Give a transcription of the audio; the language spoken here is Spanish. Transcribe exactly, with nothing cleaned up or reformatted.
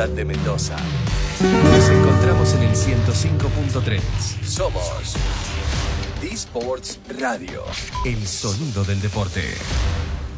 ciudad de Mendoza. Nos encontramos en el ciento cinco punto tres. Somos D-Sports Radio, el sonido del deporte.